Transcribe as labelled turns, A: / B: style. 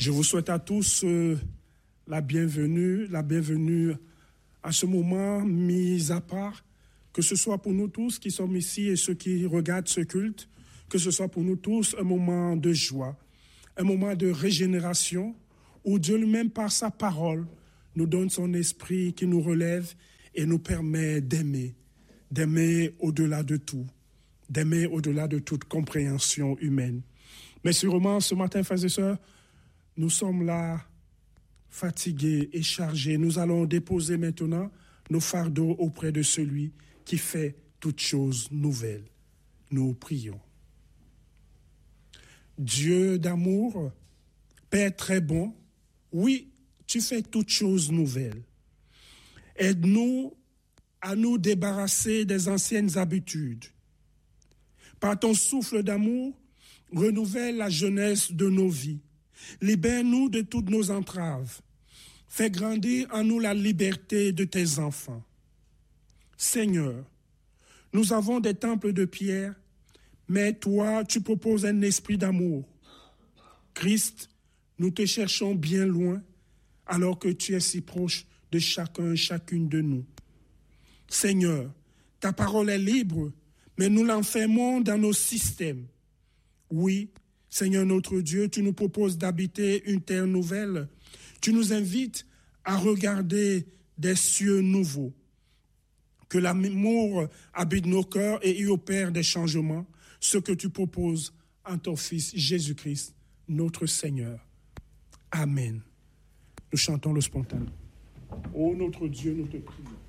A: Je vous souhaite à tous la bienvenue à ce moment mis à part, que ce soit pour nous tous qui sommes ici et ceux qui regardent ce culte, que ce soit pour nous tous un moment de joie, un moment de régénération, où Dieu lui-même, par sa parole, nous donne son esprit qui nous relève et nous permet d'aimer au-delà de tout, d'aimer au-delà de toute compréhension humaine. Mais sûrement, ce matin, frères et sœurs, nous sommes là, fatigués et chargés. Nous allons déposer maintenant nos fardeaux auprès de celui qui fait toutes choses nouvelles. Nous prions. Dieu d'amour, Père très bon, oui, tu fais toutes choses nouvelles. Aide-nous à nous débarrasser des anciennes habitudes. Par ton souffle d'amour, renouvelle la jeunesse de nos vies. Libère-nous de toutes nos entraves. Fais grandir en nous la liberté de tes enfants. Seigneur, nous avons des temples de pierre, mais toi, tu proposes un esprit d'amour. Christ, nous te cherchons bien loin, alors que tu es si proche de chacun et chacune de nous. Seigneur, ta parole est libre, mais nous l'enfermons dans nos systèmes. Oui, Seigneur notre Dieu, tu nous proposes d'habiter une terre nouvelle. Tu nous invites à regarder des cieux nouveaux. Que l'amour habite nos cœurs et y opère des changements, ce que tu proposes en ton Fils Jésus-Christ, notre Seigneur. Amen. Nous chantons le spontané. Ô notre Dieu, nous te prions.